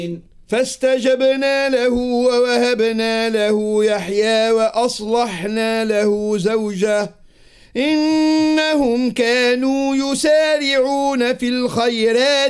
فاستجبنا له ووهبنا له يحيى وأصلحنا له زوجه إنهم كانوا يسارعون في الخيرات